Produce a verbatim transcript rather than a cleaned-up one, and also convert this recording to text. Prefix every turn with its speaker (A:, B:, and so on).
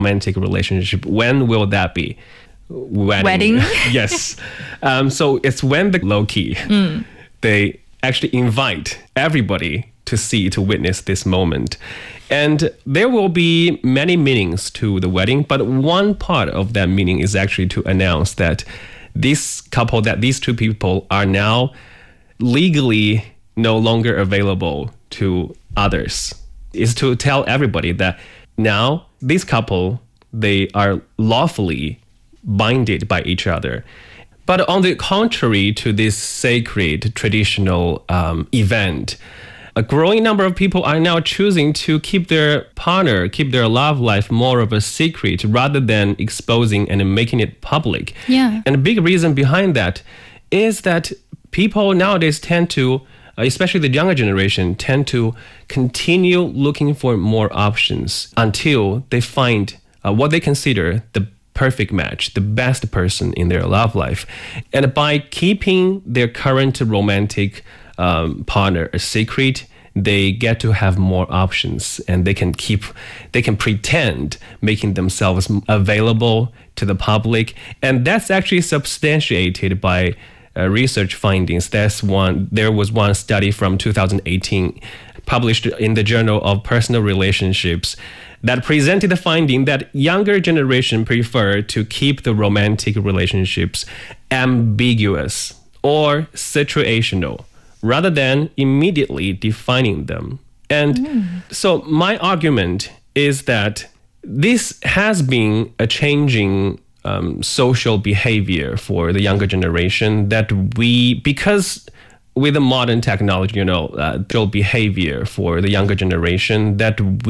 A: romantic relationship, when will that be? Wedding.
B: Wedding?
A: Yes. Um, so it's when the low-key, mm. they actually invite everybody to see, to witness this moment. And there will be many meanings to the wedding, but one part of that meaning is actually to announce that this couple, that these two people are now legally no longer available to others. Is to tell everybody that now this couple, they are lawfully binded by each other. But on the contrary to this sacred traditional um, event, a growing number of people are now choosing to keep their partner, keep their love life more of a secret rather than exposing and making it public.
B: Yeah.
A: And a big reason behind that is that people nowadays tend to, especially the younger generation, tend to continue looking for more options until they find uh, what they consider the perfect match, the best person in their love life. And by keeping their current romantic um, partner a secret, they get to have more options, and they can keep, they can pretend making themselves available to the public. And that's actually substantiated by Uh, research findings. That's one. There was one study from two thousand eighteen published in the Journal of Personal Relationships that presented the finding that younger generation prefer to keep the romantic relationships ambiguous or situational rather than immediately defining them. And mm. so my argument is that this has been a changing Um, social behavior for the younger generation, that we, because with the modern technology, you know, uh, social behavior for the younger generation, that we